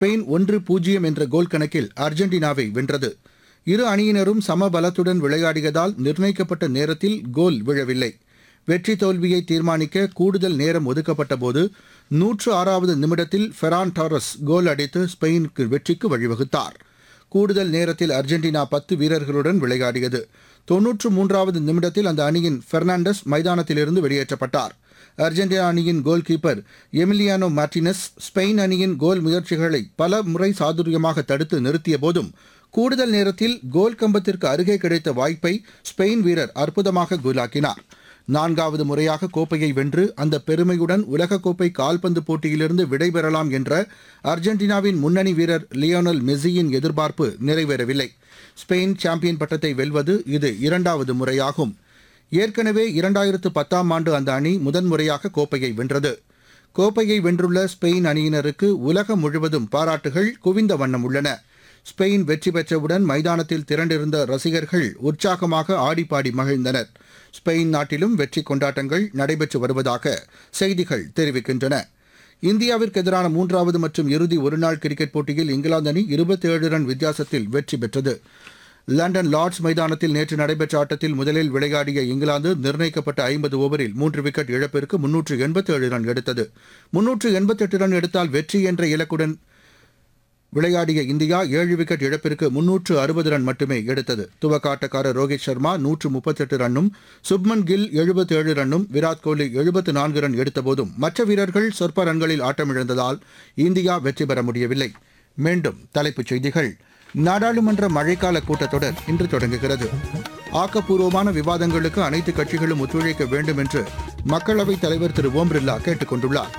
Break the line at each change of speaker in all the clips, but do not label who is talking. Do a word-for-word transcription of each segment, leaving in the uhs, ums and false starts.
Spain ஒன்று பூஜ்ஜியம் என்ற கோல் கணக்கில் அர்ஜென்டினாவை வென்றது. இரு அணியினரும் சம பலத்துடன் விளையாடியதால் நிர்ணயிக்கப்பட்ட நேரத்தில் கோல் விழவில்லை. வெற்றி தோல்வியை தீர்மானிக்க கூடுதல் நேரம் ஒதுக்கப்பட்டபோது நூற்று ஆறாவது நிமிடத்தில் ஃபெரான் டாரஸ் கோல் அடித்து ஸ்பெயினுக்கு வெற்றிக்கு வழிவகுத்தார். கூடுதல் நேரத்தில் அர்ஜென்டினா பத்து வீரர்களுடன் விளையாடியது. தொன்னூற்று மூன்றாவது நிமிடத்தில் அந்த அணியின் பெர்னாண்டஸ் மைதானத்திலிருந்து வெளியேற்றப்பட்டார். அர்ஜென்டினா அணியின் goal keeper Emiliano Martinus Spain அணியின் கோல் முயற்சிகளை பல முறை சாதுரியமாக தடுத்து நிறுத்திய போதும் கூடுதல் நேரத்தில் கோல் கம்பத்திற்கு அருகே கிடைத்த வாய்ப்பை ஸ்பெயின் வீரர் அற்புதமாக கோலாக்கினார். நான்காவது முறையாக கோப்பையை வென்று அந்த பெருமையுடன் உலகக்கோப்பை கால்பந்து போட்டியிலிருந்து விடைபெறலாம் என்ற அர்ஜென்டினாவின் முன்னணி வீரர் லியோனல் மெஸ்ஸியின் எதிர்பார்ப்பு நிறைவேறவில்லை. ஸ்பெயின் சாம்பியன் பட்டத்தை வெல்வது இது இரண்டாவது முறையாகும். ஏற்கனவே இரண்டாயிரத்து பத்தாம் ஆண்டு அந்த அணி முதன்முறையாக கோப்பையை வென்றது. கோப்பையை வென்றுள்ள ஸ்பெயின் அணியினருக்கு உலகம் முழுவதும் பாராட்டுகள் குவிந்த வண்ணம் உள்ளன. ஸ்பெயின் வெற்றி பெற்றவுடன் மைதானத்தில் திரண்டிருந்த ரசிகர்கள் உற்சாகமாக ஆடிப்பாடி மகிழ்ந்தனர். ஸ்பெயின் நாட்டிலும் வெற்றி கொண்டாட்டங்கள் நடைபெற்று வருவதாக செய்திகள் தெரிவிக்கின்றன. இந்தியாவிற்கு எதிரான மூன்றாவது மற்றும் இறுதி ஒருநாள் கிரிக்கெட் போட்டியில் இங்கிலாந்து அணி இருபத்தேழு ரன் வித்தியாசத்தில் வெற்றி பெற்றது. லண்டன் லார்ட்ஸ் மைதானத்தில் நேற்று நடைபெற்ற ஆட்டத்தில் முதலில் விளையாடிய இங்கிலாந்து நிர்ணயிக்கப்பட்ட ஐம்பது ஓவரில் மூன்று விக்கெட் இழப்பிற்கு முன்னூற்று எண்பத்தேழு ரன் எடுத்தது. முன்னூற்று எண்பத்தெட்டு ரன் எடுத்தால் வெற்றி என்ற இலக்குடன் விளையாடிய இந்தியா ஏழு விக்கெட் இழப்பிற்கு முன்னூற்று அறுபது ரன் மட்டுமே எடுத்தது. துவக்க ஆட்டக்காரர் ரோஹித் சர்மா நூற்று முப்பத்தெட்டு ரன்னும் சுப்மன் கில் எழுபத்தேழு ரன்னும் விராட் கோலி எழுபத்து நான்கு ரன் எடுத்தபோதும் மற்ற வீரர்கள் சொற்ப ரன்களில் ஆட்டமிழந்ததால் இந்தியா வெற்றி பெற முடியவில்லை. மீண்டும் தலைப்புச் செய்திகள். நாடாளுமன்ற மழைக்கால கூட்டத்தொடர் இன்று தொடங்குகிறது. ஆக்கப்பூர்வமான விவாதங்களுக்கு அனைத்து கட்சிகளும் ஒத்துழைக்க வேண்டும் என்று மக்களவைத் தலைவர் திரு ஓம் பிர்லா கேட்டுக் கொண்டுள்ளார்.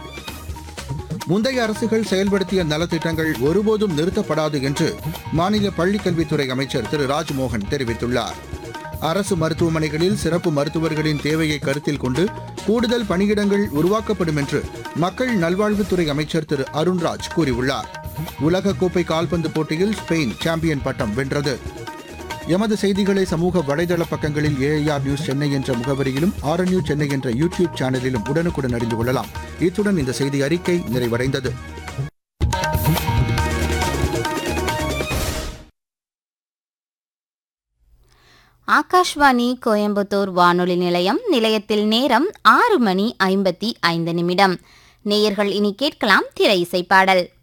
முந்தைய அரசுகள் செயல்படுத்திய நலத்திட்டங்கள் ஒருபோதும் நிறுத்தப்படாது என்று மாநில பள்ளிக்கல்வித்துறை அமைச்சர் திரு ராஜ்மோகன் தெரிவித்துள்ளார். அரசு மருத்துவமனைகளில் சிறப்பு மருத்துவர்களின் தேவையை கருத்தில் கொண்டு கூடுதல் பணியிடங்கள் உருவாக்கப்படும் என்று மக்கள் நல்வாழ்வுத்துறை அமைச்சர் திரு அருண்ராஜ் கூறியுள்ளார். உலகக்கோப்பை கால்பந்து போட்டியில் ஸ்பெயின் சாம்பியன் பட்டம் வென்றது. எமது செய்திகளை சமூக வலைதள பக்கங்களில் ஏஐஆர் நியூஸ் சென்னை என்ற முகவரியிலும் ஆர்என்யூ சென்னை என்ற யூடியூப் சேனலிலும் உடனுக்குடன் அறிந்து கொள்ளலாம். இத்துடன் இந்த செய்தி அறிக்கை நிறைவடைந்தது.
ஆகாஷ்வாணி கோயம்புத்தூர் வானொலி நிலையம். நிலையத்தில் நேரம் ஆறு மணி ஐம்பத்தி ஐந்து நிமிடம். நேயர்கள் இனி கேட்கலாம் திரை இசை பாடல்.